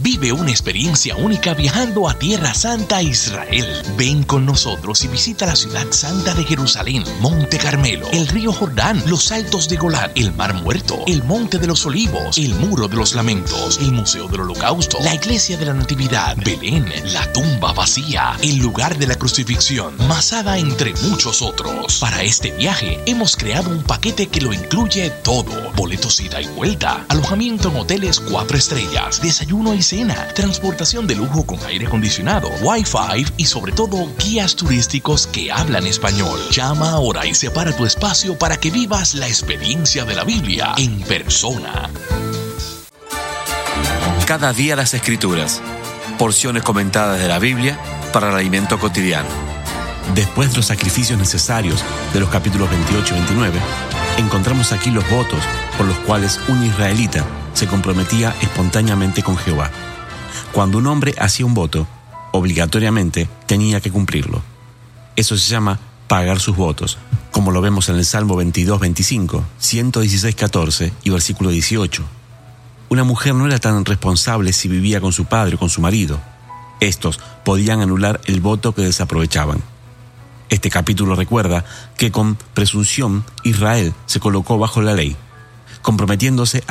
Vive una experiencia única viajando a Tierra Santa, Israel. Ven con nosotros y visita la ciudad santa de Jerusalén, Monte Carmelo, el río Jordán, los Altos de Golán, el Mar Muerto, el Monte de los Olivos, el Muro de los Lamentos, el Museo del Holocausto, la Iglesia de la Natividad, Belén, la tumba vacía, el lugar de la crucifixión, Masada, entre muchos otros. Para este viaje hemos creado un paquete que lo incluye todo: boletos ida y vuelta, alojamiento en hoteles 4 estrellas, desayuno y cena, transportación de lujo con aire acondicionado, Wi-Fi y sobre todo guías turísticos que hablan español. Llama ahora y separa tu espacio para que vivas la experiencia de la Biblia en persona. Cada día las Escrituras, porciones comentadas de la Biblia para el alimento cotidiano. Después de los sacrificios necesarios de los capítulos 28 y 29, encontramos aquí los votos por los cuales un israelita se comprometía espontáneamente con Jehová. Cuando un hombre hacía un voto, obligatoriamente tenía que cumplirlo. Eso se llama pagar sus votos, como lo vemos en el Salmo 22, 25, 116, 14 y versículo 18. Una mujer no era tan responsable si vivía con su padre o con su marido. Estos podían anular el voto que desaprovechaban. Este capítulo recuerda que con presunción Israel se colocó bajo la ley, comprometiéndose